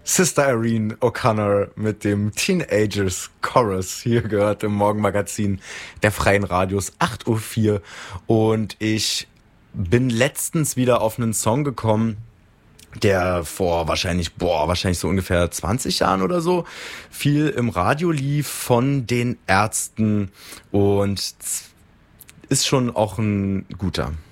Sister Irene O'Connor mit dem Teenagers Chorus hier gehört im Morgenmagazin der Freien Radios 8:04 Uhr. Und ich bin letztens wieder auf einen Song gekommen, der vor wahrscheinlich so ungefähr 20 Jahren oder so viel im Radio lief von den Ärzten und ist schon auch ein guter.